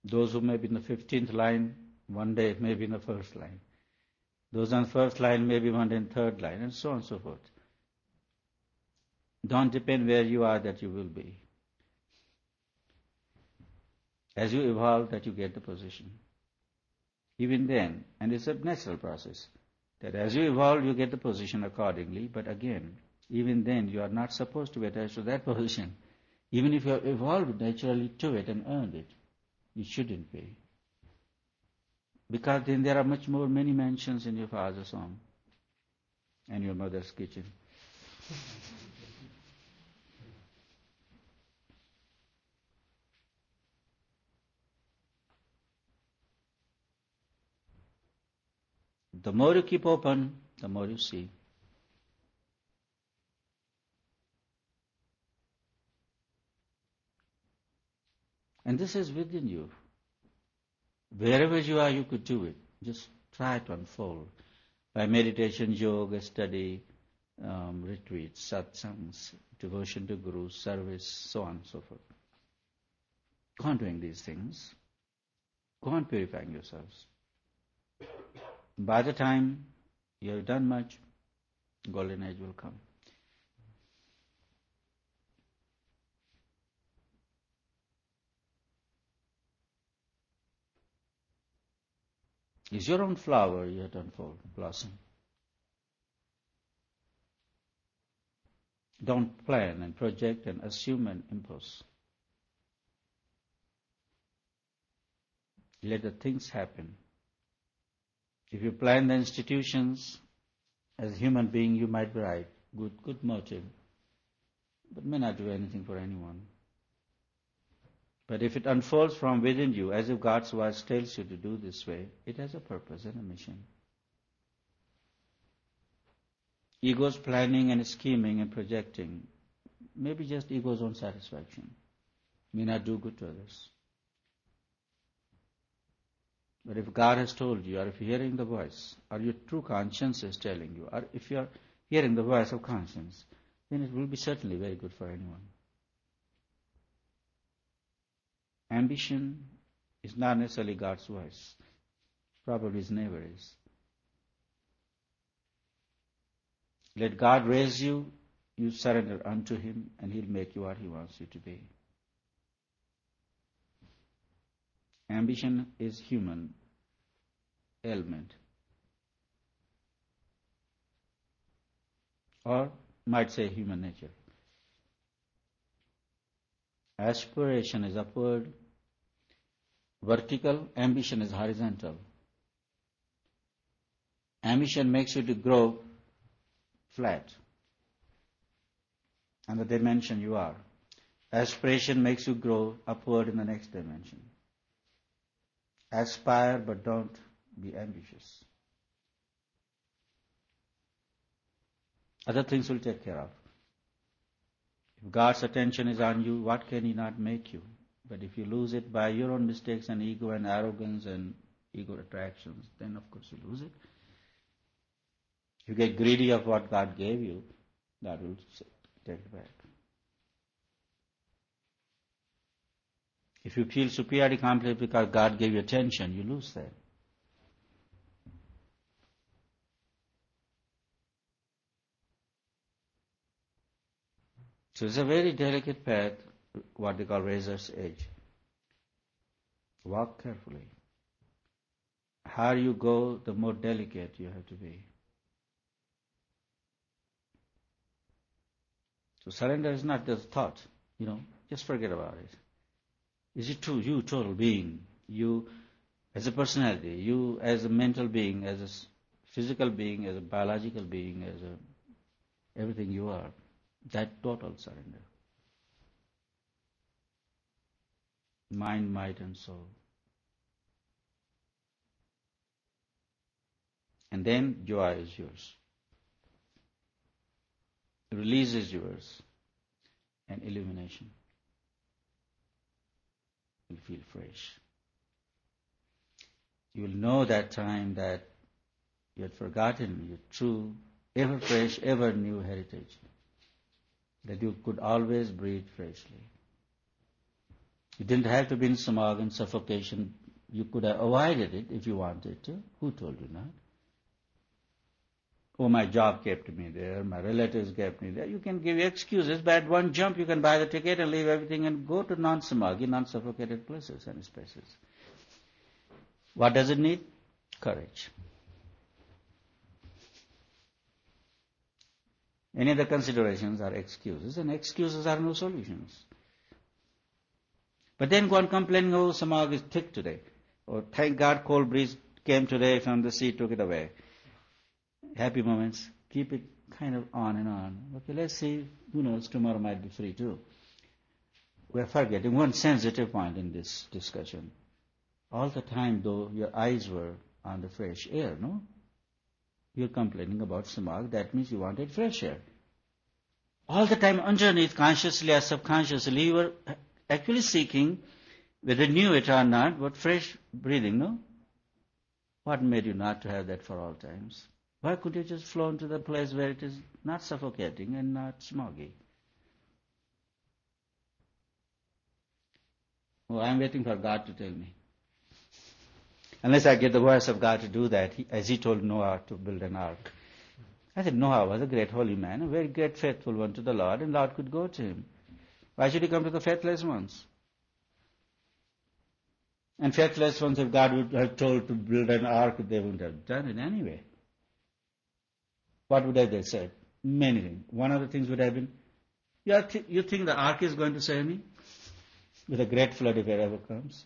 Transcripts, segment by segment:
Those who may be in the 15th line, one day may be in the first line. Those on the first line may be one day in the third line, and so on and so forth. Don't depend where you are that you will be. As you evolve, that you get the position. Even then, and it's a natural process, that as you evolve, you get the position accordingly, but again, even then, you are not supposed to be attached to that position. Even if you have evolved naturally to it and earned it, you shouldn't be. Because then there are many mansions in your father's home and your mother's kitchen. The more you keep open, the more you see. And this is within you. Wherever you are, you could do it. Just try to unfold. By meditation, yoga, study, retreats, satsangs, devotion to Guru, service, so on and so forth. Go on doing these things. Go on purifying yourselves. By the time you have done much, golden age will come. It's your own flower you have to unfold, blossom. Don't plan and project and assume and impose. Let the things happen. If you plan the institutions, as a human being, you might be right, good motive, but may not do anything for anyone. But if it unfolds from within you, as if God's voice tells you to do this way, it has a purpose and a mission. Ego's planning and scheming and projecting may be just ego's own satisfaction, may not do good to others. But if God has told you, or if you're hearing the voice, or your true conscience is telling you, or if you're hearing the voice of conscience, then it will be certainly very good for anyone. Ambition is not necessarily God's voice. Probably it never is. Let God raise you, you surrender unto Him, and He'll make you what He wants you to be. Ambition is human element. Or might say human nature. Aspiration is upward, vertical, ambition is horizontal. Ambition makes you to grow flat on the dimension you are. Aspiration makes you grow upward in the next dimension. Aspire, but don't be ambitious. Other things will take care of. If God's attention is on you, what can He not make you? But if you lose it by your own mistakes and ego and arrogance and ego attractions, then of course you lose it. If you get greedy of what God gave you, God will take it back. If you feel superiority complex because God gave you attention, you lose that. So it's a very delicate path, what they call razor's edge. Walk carefully. Higher you go, the more delicate you have to be. So surrender is not just thought, just forget about it. Is it true? You, total being, you as a personality, you as a mental being, as a physical being, as a biological being, as everything you are, that total surrender. Mind, might, and soul. And then joy is yours. Release is yours. And illumination. You'll feel fresh. You will know that time that you had forgotten your true, ever fresh, ever new heritage. That you could always breathe freshly. You didn't have to be in smog and suffocation. You could have avoided it if you wanted to. Who told you not? Oh, my job kept me there, my relatives kept me there. You can give excuses, but at one jump you can buy the ticket and leave everything and go to non-smoggy, non-suffocated places and spaces. What does it need? Courage. Any other considerations are excuses, and excuses are no solutions. But then go on complaining, oh, smog is thick today. Or thank God cold breeze came today from the sea, took it away. Happy moments, keep it kind of on and on. Okay, let's see, who knows, tomorrow might be free too. We're forgetting one sensitive point in this discussion. All the time, though, your eyes were on the fresh air, no? You're complaining about smog, that means you wanted fresh air. All the time underneath, consciously or subconsciously, you were actually seeking, whether you knew it or not, but fresh breathing, no? What made you not to have that for all times? Why could you just flown to the place where it is not suffocating and not smoggy? Oh, I'm waiting for God to tell me. Unless I get the voice of God to do that, as he told Noah to build an ark. I said, Noah was a great holy man, a very great faithful one to the Lord, and Lord could go to him. Why should he come to the faithless ones? And faithless ones, if God would have told to build an ark, they wouldn't have done it anyway. What would have they said? Many things. One of the things would have been, you think the ark is going to save me? With a great flood if it ever comes.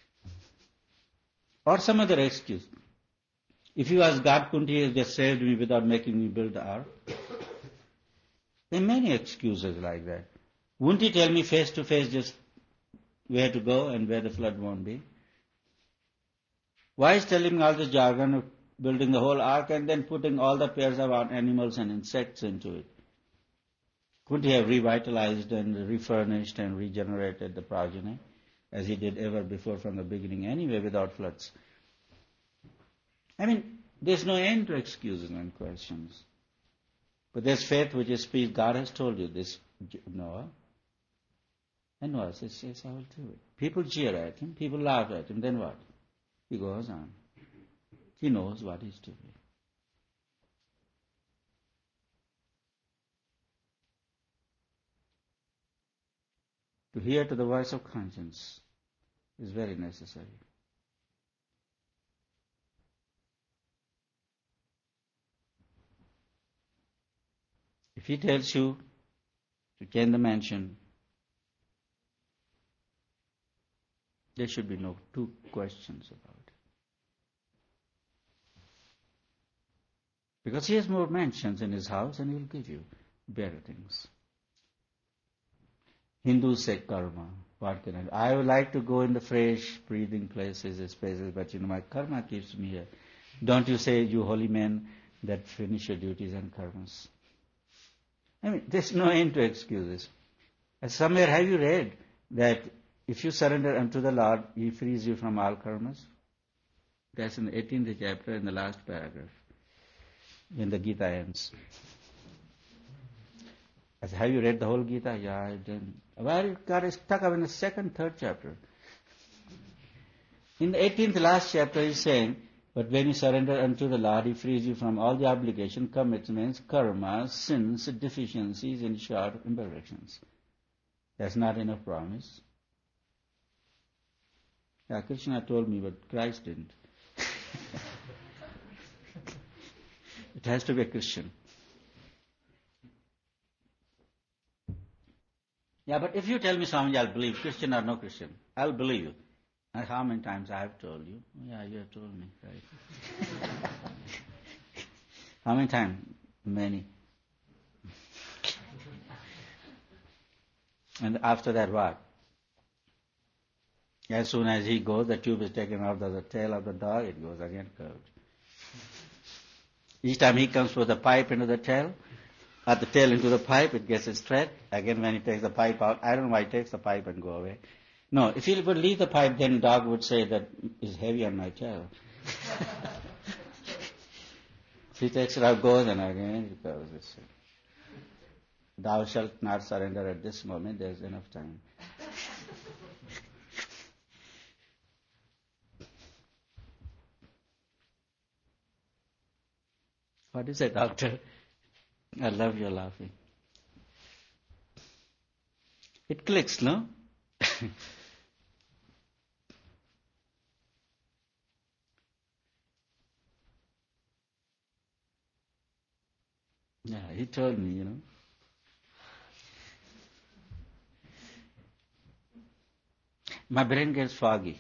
Or some other excuse. If you ask God, couldn't he have just saved me without making me build the ark? There are many excuses like that. Wouldn't he tell me face to face just where to go and where the flood won't be? Why is telling me all this jargon of building the whole ark and then putting all the pairs of animals and insects into it? Couldn't he have revitalized and refurnished and regenerated the progeny as he did ever before from the beginning anyway without floods? I mean, there's no end to excuses and questions. But there's faith which is peace. God has told you this, Noah. And Noah says, yes, I will do it. People jeer at him. People laugh at him. Then what? He goes on. He knows what he's doing. To hear to the voice of conscience is very necessary. If he tells you to gain the mansion, there should be no two questions about it. Because he has more mansions in his house and he will give you better things. Hindus say karma. What can I do? I would like to go in the fresh, breathing places, spaces, but my karma keeps me here. Don't you say, you holy men, that finish your duties and karmas? I mean, there's no end to excuses. Somewhere have you read that if you surrender unto the Lord, he frees you from all karmas? That's in the 18th chapter, in the last paragraph, when the Gita ends. I said, have you read the whole Gita? Yeah, I didn't. Well, God is stuck up in the second, third chapter. In the 18th last chapter, he's saying, but when you surrender unto the Lord, he frees you from all the obligation, commitments, karma, sins, deficiencies, in short, imperfections. That's not enough promise. Yeah, Krishna told me, but Christ didn't. It has to be a Christian. Yeah, but if you tell me, Swamiji, I'll believe, Christian or no Christian, I'll believe you. How many times I have told you? Yeah, you have told me, right? How many times? Many. And after that, what? As soon as he goes, the tube is taken out of the tail of the dog, it goes again curved. Each time he comes with the pipe into the tail, or the tail into the pipe, it gets straight. Again, when he takes the pipe out, I don't know why he takes the pipe and go away. No, if he would leave the pipe, then dog would say that it's heavy on my tail. If he takes it out, goes, and again it goes. Thou shalt not surrender at this moment, there's enough time. What is it, doctor? I love your laughing. It clicks, no? Yeah, he told me. My brain gets foggy.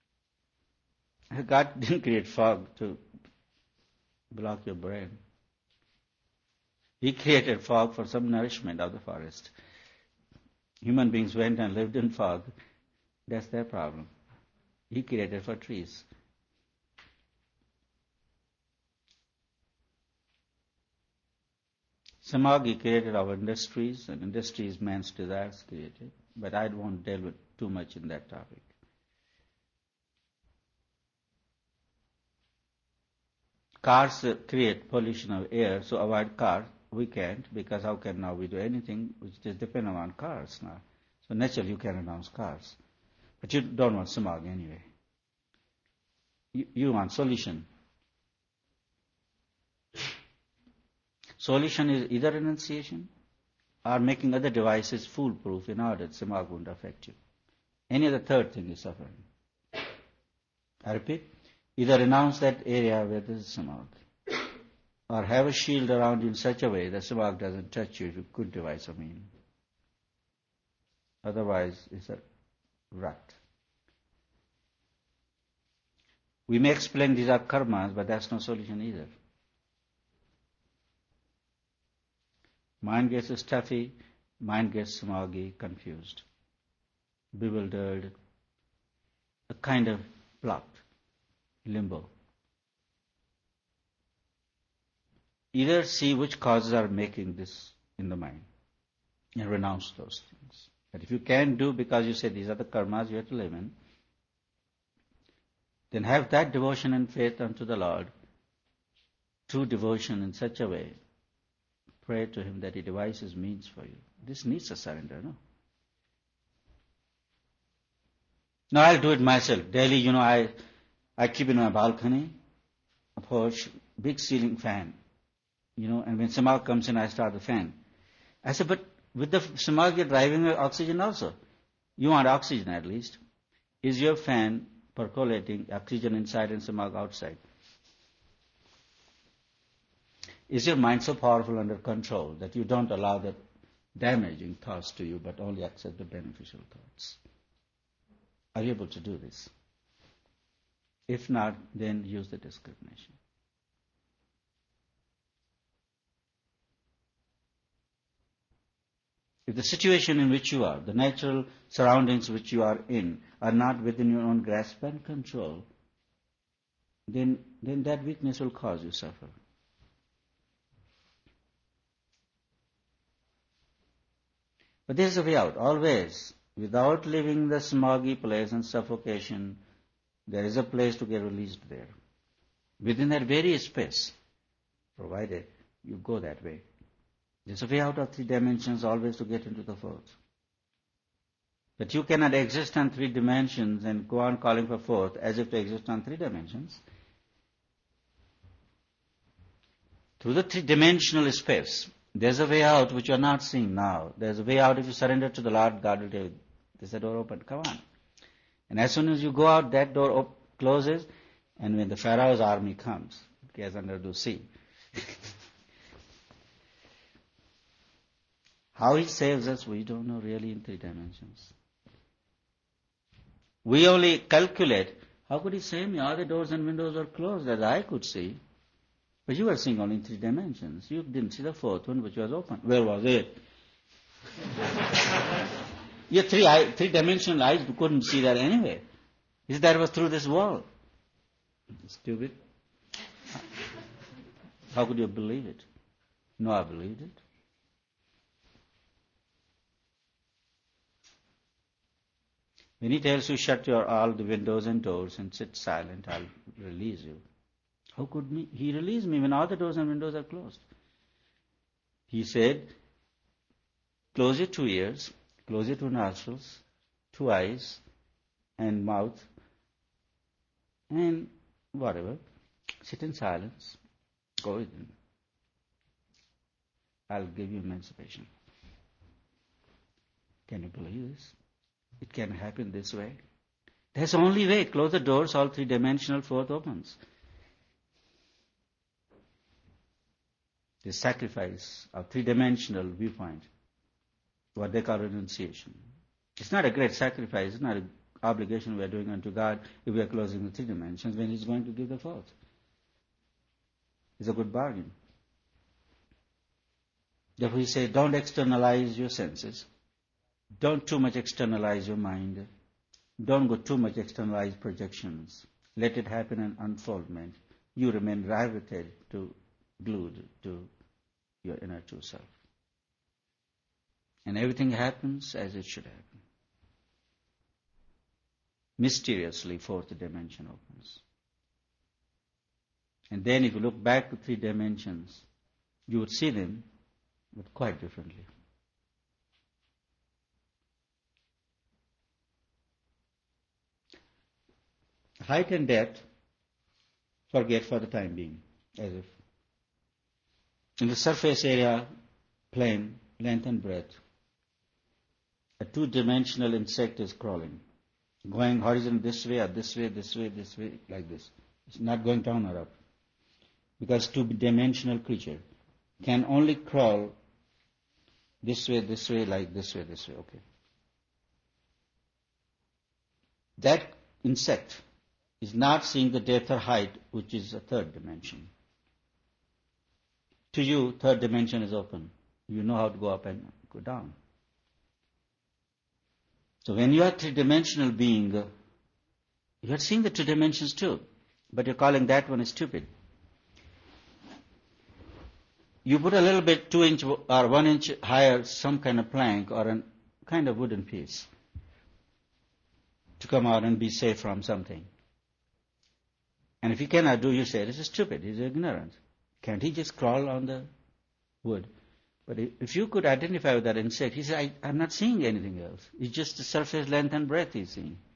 God didn't create fog to block your brain. He created fog for some nourishment of the forest. Human beings went and lived in fog. That's their problem. He created for trees. Samagi created our industries, and industries man's desires created. But I won't delve too much in that topic. Cars create pollution of air, so avoid cars. We can't, because how can now we do anything which is dependent on cars now? So naturally you can announce cars. But you don't want smog anyway. You want solution. Solution is either renunciation or making other devices foolproof in order that smog won't affect you. Any other third thing is suffering. I repeat, either renounce that area where there is smog, or have a shield around you in such a way that smog doesn't touch you if you could devise a mean. Otherwise, it's a rut. We may explain these are karmas, but that's no solution either. Mind gets stuffy, mind gets smoggy, confused, bewildered, a kind of blocked, limbo. Either see which causes are making this in the mind and renounce those things. But if you can't do because you say these are the karmas you have to live in, then have that devotion and faith unto the Lord, true devotion in such a way. Pray to Him that He devises means for you. This needs a surrender, no? Now I'll do it myself. Daily, I keep in my balcony a porch, big ceiling fan, and when smog comes in, I start the fan. I said, but with the smog, you're driving oxygen also. You want oxygen at least. Is your fan percolating oxygen inside and smog outside? Is your mind so powerful under control that you don't allow the damaging thoughts to you, but only accept the beneficial thoughts? Are you able to do this? If not, then use the discrimination. If the situation in which you are, the natural surroundings which you are in, are not within your own grasp and control, then that weakness will cause you suffer. But there is a way out, always. Without leaving the smoggy place and suffocation, there is a place to get released there. Within that very space, provided you go that way. There's a way out of 3 dimensions always to get into the 4th. But you cannot exist on 3 dimensions and go on calling for 4th as if to exist on 3 dimensions. Through the 3-dimensional space, there's a way out which you are not seeing now. There's a way out if you surrender to the Lord, God will tell you, there's a door open, come on. And as soon as you go out, that door closes, and when the Pharaoh's army comes, it gets under the sea. How He saves us, we don't know really in 3 dimensions. We only calculate, how could He save me? All the doors and windows were closed as I could see. But you were seeing only in 3 dimensions. You didn't see the 4th one which was open. Where was it? Your 3-dimensional eyes couldn't see that anyway. That was through this wall. Stupid. How could you believe it? No, I believed it. When He tells you shut all the windows and doors and sit silent, I'll release you. How could He release me when all the doors and windows are closed? He said, close your 2 ears, close your 2 nostrils, 2 eyes, and mouth, and whatever. Sit in silence. Go with Him. I'll give you emancipation. Can you believe this? It can happen this way. That's the only way. Close the doors, all three-dimensional fourth opens. The sacrifice of three-dimensional viewpoint, what they call renunciation. It's not a great sacrifice. It's not an obligation we are doing unto God if we are closing the three dimensions when He's going to give the fourth. It's a good bargain. Therefore He said, don't externalize your senses. Don't too much externalize your mind. Don't go too much externalize projections. Let it happen in unfoldment. You remain riveted glued to your inner true self. And everything happens as it should happen. Mysteriously, fourth dimension opens. And then if you look back to three dimensions, you would see them, but quite differently. Height and depth, forget for the time being, as if. In the surface area, plane, length and breadth, a two-dimensional insect is crawling, going horizontal this way, or this way, this way, this way, like this. It's not going down or up. Because two-dimensional creature can only crawl this way, like this way, this way. Okay. That insect is not seeing the depth or height, which is a third dimension. To you, third dimension is open. You know how to go up and go down. So when you are three-dimensional being, you are seeing the two dimensions too, but you're calling that one stupid. You put a little bit 2 inch or 1 inch higher some kind of plank or a kind of wooden piece to come out and be safe from something. And if he cannot do, you say, this is stupid, he's ignorant. Can't he just crawl on the wood? But if you could identify with that insect, he said, I'm not seeing anything else. It's just the surface length and breadth he's seeing.